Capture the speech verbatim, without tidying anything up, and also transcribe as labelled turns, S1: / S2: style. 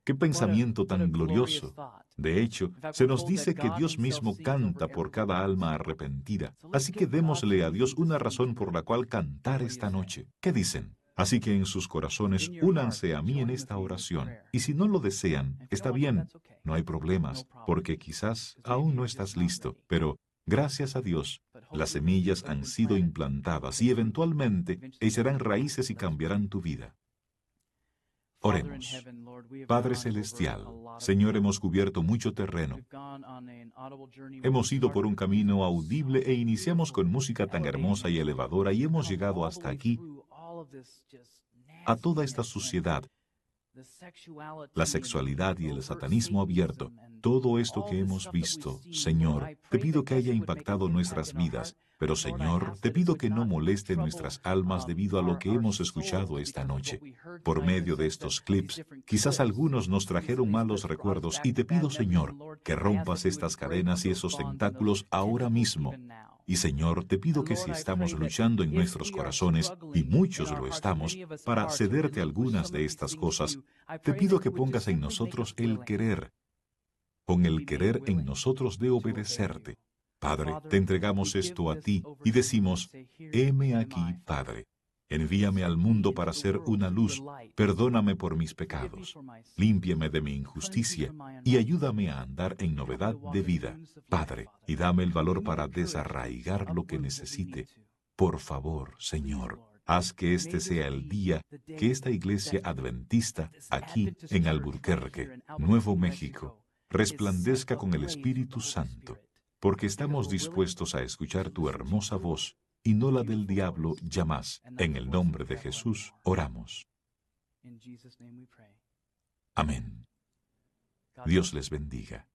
S1: ¡Qué pensamiento tan glorioso! De hecho, se nos dice que Dios mismo canta por cada alma arrepentida. Así que démosle a Dios una razón por la cual cantar esta noche. ¿Qué dicen? Así que en sus corazones únanse a mí en esta oración. Y si no lo desean, está bien, no hay problemas, porque quizás aún no estás listo. Pero, gracias a Dios, las semillas han sido implantadas y eventualmente echarán raíces y cambiarán tu vida. Oremos. Padre Celestial, Señor, hemos cubierto mucho terreno. Hemos ido por un camino audible e iniciamos con música tan hermosa y elevadora y hemos llegado hasta aquí, a toda esta suciedad, la sexualidad y el satanismo abierto. Todo esto que hemos visto, Señor, te pido que haya impactado nuestras vidas, pero Señor, te pido que no moleste nuestras almas debido a lo que hemos escuchado esta noche. Por medio de estos clips, quizás algunos nos trajeron malos recuerdos y te pido, Señor, que rompas estas cadenas y esos tentáculos ahora mismo. Y Señor, te pido que si estamos luchando en nuestros corazones, y muchos lo estamos, para cederte algunas de estas cosas, te pido que pongas en nosotros el querer, con el querer en nosotros de obedecerte. Padre, te entregamos esto a ti y decimos, heme aquí, Padre. Envíame al mundo para ser una luz, perdóname por mis pecados, límpiame de mi injusticia y ayúdame a andar en novedad de vida, Padre, y dame el valor para desarraigar lo que necesite. Por favor, Señor, haz que este sea el día que esta iglesia adventista, aquí en Albuquerque, Nuevo México, resplandezca con el Espíritu Santo, porque estamos dispuestos a escuchar tu hermosa voz y no la del diablo ya más. En el nombre de Jesús oramos. Amén. Dios les bendiga.